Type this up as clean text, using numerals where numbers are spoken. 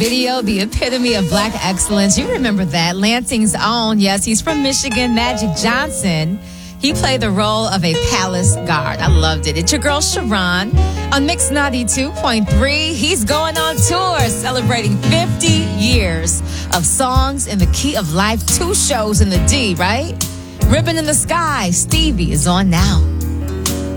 video, the epitome of black excellence. You remember that. Lansing's own, yes, he's from Michigan, Magic Johnson. He played the role of a palace guard. I loved it. It's your girl, Sharon, on Mix 92.3. He's going on tour, celebrating 50 years of songs in the key of life. 2 shows in the D, right? Ribbon in the Sky, Stevie is on now.